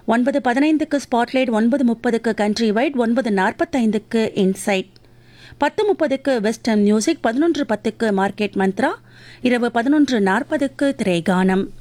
9:15க்கு spotlight, 9:30க்கு country white, 9:45க்கு inside, 10:30க்கு western music, 11:10க்கு market Mantra, இரவு 11:40க்கு திரைகானம்.